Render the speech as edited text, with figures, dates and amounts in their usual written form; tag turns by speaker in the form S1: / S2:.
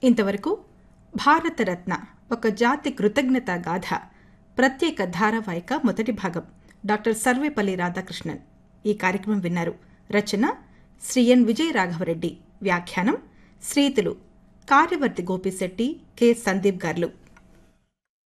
S1: ఇంతవరకు భారతరత్న ఒక జాతి కృతజ్ఞతా గాథ ప్రత్యేక ధారావాహిక మొదటి భాగం డాక్టర్ సర్వేపల్లి రాధాకృష్ణన్ ఈ కార్యక్రమం విన్నారు. రచన శ్రీ ఎన్ విజయరాఘవరెడ్డి. వ్యాఖ్యానం శ్రీతులు కార్యవర్తి గోపిశెట్టి, కె సందీప్ గార్లు.